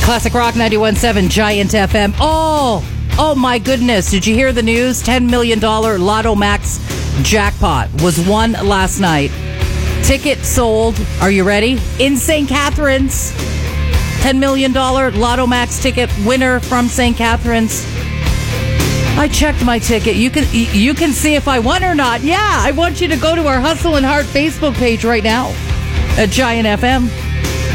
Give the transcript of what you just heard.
Classic Rock 91.7 Giant FM. Oh my goodness. Did you hear the news? $10 million Lotto Max jackpot was won last night. Ticket sold. Are you ready? In St. Catharines. $10 million Lotto Max ticket winner from St. Catharines. I checked my ticket. You can see if I won or not. Yeah, I want you to go to our Hustle and Heart Facebook page right now at Giant FM.